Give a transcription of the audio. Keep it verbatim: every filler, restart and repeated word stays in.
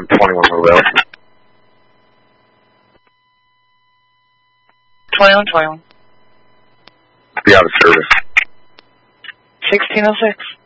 from twenty-one Mobile. twenty-one twenty-one. Be out of service. sixteen oh six.